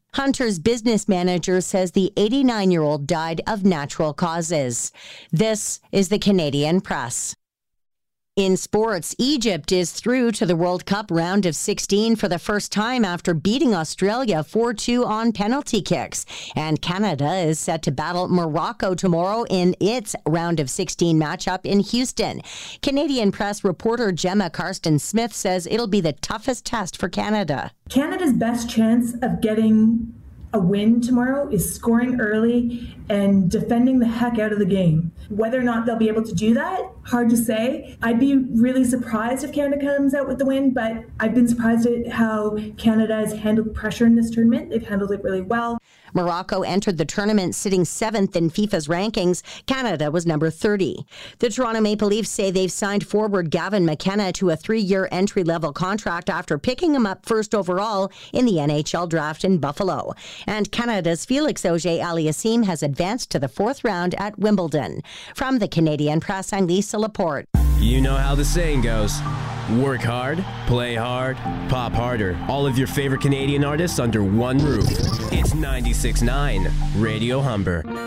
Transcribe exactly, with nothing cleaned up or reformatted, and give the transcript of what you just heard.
Hunter's business manager says the eighty-nine-year-old died of natural causes. This is the Canadian Press. In sports, Egypt is through to the World Cup round of sixteen for the first time after beating Australia four two on penalty kicks. And Canada is set to battle Morocco tomorrow in its round of sixteen matchup in Houston. Canadian Press reporter Gemma Karsten-Smith says it'll be the toughest test for Canada. Canada's best chance of getting a win tomorrow is scoring early and defending the heck out of the game. Whether or not they'll be able to do that, hard to say. I'd be really surprised if Canada comes out with the win, but I've been surprised at how Canada has handled pressure in this tournament. They've handled it really well. Morocco entered the tournament sitting seventh in FIFA's rankings. Canada was number thirty. The Toronto Maple Leafs say they've signed forward Gavin McKenna to a three-year entry-level contract after picking him up first overall in the N H L draft in Buffalo. And Canada's Felix Auger-Aliassime has advanced to the fourth round at Wimbledon. From the Canadian Press, I'm Lisa Laporte. You know how the saying goes. Work hard, play hard, pop harder. All of your favorite Canadian artists under one roof. It's ninety-six point nine Radio Humber.